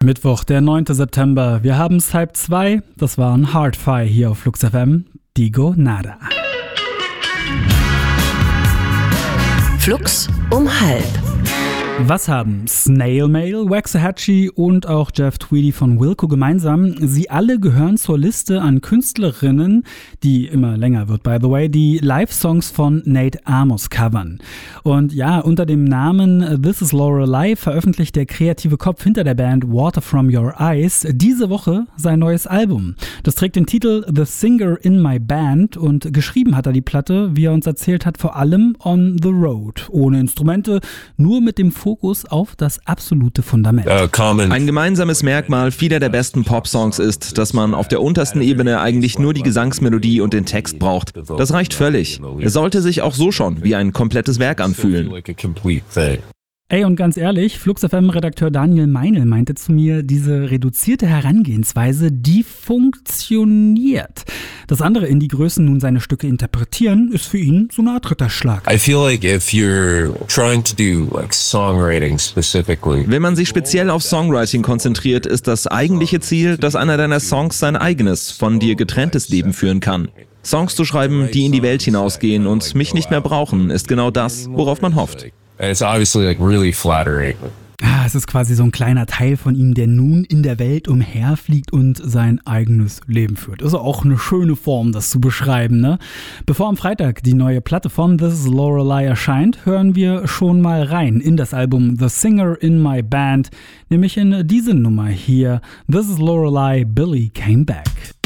Mittwoch, der 9. September. Wir haben es 1:30. Das war ein Hardfire hier auf Flux FM. Digo Nada. Flux um 1:30. Was haben Snail Mail, Waxahachie und auch Jeff Tweedy von Wilco gemeinsam? Sie alle gehören zur Liste an Künstlerinnen, die immer länger wird, by the way, die Live-Songs von Nate Amos covern. Und ja, unter dem Namen This Is Lorelei veröffentlicht der kreative Kopf hinter der Band Water From Your Eyes diese Woche sein neues Album. Das trägt den Titel The Singer in My Band und geschrieben hat er die Platte, wie er uns erzählt hat, vor allem on the road. Ohne Instrumente, nur mit dem Fokus auf das absolute Fundament. Ein gemeinsames Merkmal vieler der besten Popsongs ist, dass man auf der untersten Ebene eigentlich nur die Gesangsmelodie und den Text braucht. Das reicht völlig. Es sollte sich auch so schon wie ein komplettes Werk anfühlen. Ey, und ganz ehrlich, Flux FM-Redakteur Daniel Meinl meinte zu mir, diese reduzierte Herangehensweise, die funktioniert. Dass andere Indie-Größen nun seine Stücke interpretieren, ist für ihn so eine Art Ritterschlag. Wenn man sich speziell auf Songwriting konzentriert, ist das eigentliche Ziel, dass einer deiner Songs sein eigenes, von dir getrenntes Leben führen kann. Songs zu schreiben, die in die Welt hinausgehen und mich nicht mehr brauchen, ist genau das, worauf man hofft. Es ist quasi so ein kleiner Teil von ihm, der nun in der Welt umherfliegt und sein eigenes Leben führt. Ist auch eine schöne Form, das zu beschreiben, ne? Bevor am Freitag die neue Platte von This Is Lorelei erscheint, hören wir schon mal rein in das Album The Singer in My Band, nämlich in diese Nummer hier, This Is Lorelei, Billy Came Back.